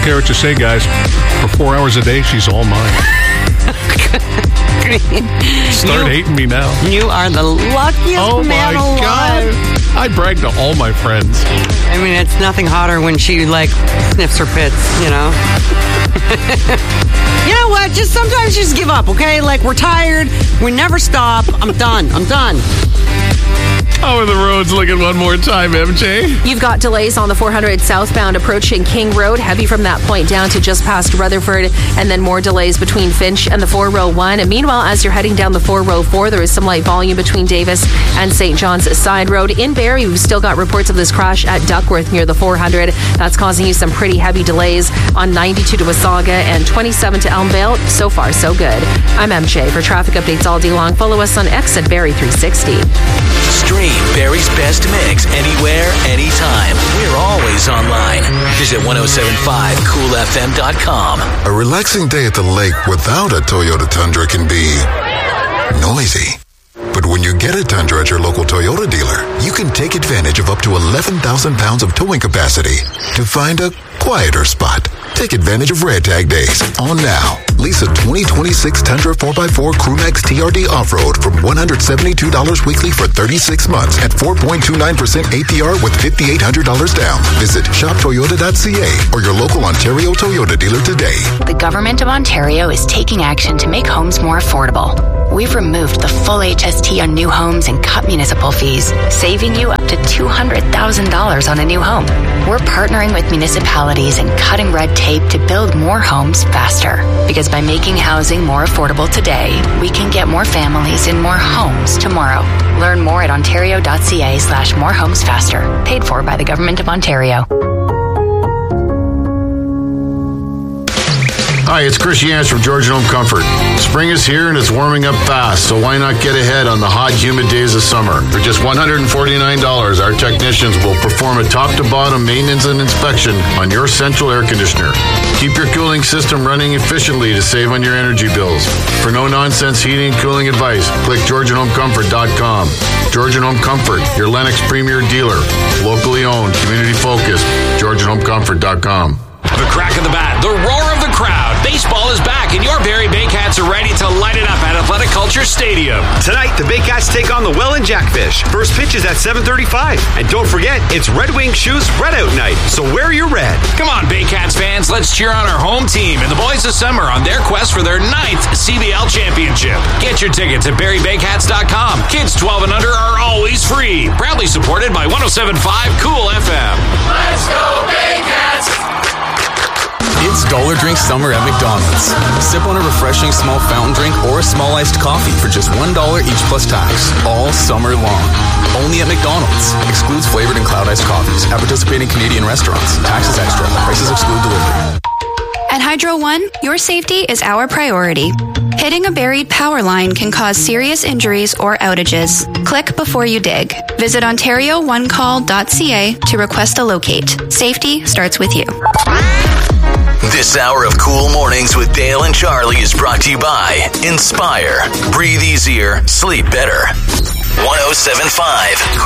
care what you say, guys. For 4 hours a day, she's all mine. Start hating me now. You are the luckiest man alive. God. I brag to all my friends. I mean, it's nothing hotter when she, sniffs her pits, You know what? Just sometimes just give up, okay? We're tired. We never stop. I'm done. How are the roads looking one more time, MJ? You've got delays on the 400 southbound approaching King Road, heavy from that point down to just past Rutherford, and then more delays between Finch and the 401. And meanwhile, as you're heading down the 404, there is some light volume between Davis and St. John's Side Road. In Barrie, we've still got reports of this crash at Duckworth near the 400. That's causing you some pretty heavy delays on 92 to Wasaga and 27 to Elmvale. So far, so good. I'm MJ. For traffic updates all day long, follow us on X at Barrie 360. Stream Barrie's best mix anywhere, anytime. We're always online. Visit 1075coolfm.com. A relaxing day at the lake without a Toyota Tundra can be noisy. But when you get a Tundra at your local Toyota dealer, you can take advantage of up to 11,000 pounds of towing capacity to find a quieter spot. Take advantage of Red Tag Days on now. Lease a 2026 Tundra 4x4 Crewmax TRD Off-Road from $172 weekly for 36 months at 4.29% APR with $5,800 down. Visit shoptoyota.ca or your local Ontario Toyota dealer today. The Government of Ontario is taking action to make homes more affordable. We've removed the full HST on new homes and cut municipal fees, saving you up to $200,000 on a new home. We're partnering with municipalities and cutting red tape to build more homes faster. Because by making housing more affordable today, we can get more families in more homes tomorrow. Learn more at ontario.ca/morehomesfaster. Paid for by the Government of Ontario. Hi, it's Chris Yance from Georgian Home Comfort. Spring is here and it's warming up fast, so why not get ahead on the hot, humid days of summer? For just $149, our technicians will perform a top-to-bottom maintenance and inspection on your central air conditioner. Keep your cooling system running efficiently to save on your energy bills. For no-nonsense heating and cooling advice, click GeorgianHomeComfort.com. Georgian Home Comfort, your Lennox premier dealer. Locally owned, community-focused, GeorgianHomeComfort.com. The crack of the bat, the roar of the crowd. Baseball is back, and your Barrie Baycats are ready to light it up at Athletic Culture Stadium. Tonight, the Baycats take on the Welland Jackfish. First pitch is at 7:35. And don't forget, it's Red Wing Shoes Red Out Night, so wear your red. Come on, Baycats fans, let's cheer on our home team and the boys of summer on their quest for their 9th CBL championship. Get your tickets at BarrieBaycats.com. Kids 12 and under are always free. Proudly supported by 107.5 Cool FM. Let's go, Baycats! It's Dollar Drink Summer at McDonald's. Sip on a refreshing small fountain drink or a small iced coffee for just $1 each plus tax. All summer long. Only at McDonald's. Excludes flavored and cloud iced coffees at participating Canadian restaurants. Taxes extra. Prices exclude delivery. At Hydro One, your safety is our priority. Hitting a buried power line can cause serious injuries or outages. Click before you dig. Visit OntarioOneCall.ca to request a locate. Safety starts with you. This hour of Cool Mornings with Dale and Charlie is brought to you by Inspire. Breathe easier, sleep better. 107.5